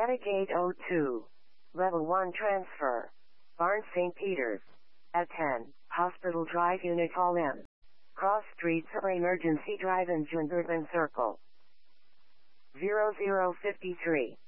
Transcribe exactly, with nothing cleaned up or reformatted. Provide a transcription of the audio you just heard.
Gate oh two. Level one transfer. Barnes Saint Peter's. At ten, Hospital Drive Unit Hall M. Cross Streets or Emergency Drive in Jungervan Circle. zero zero fifty-three.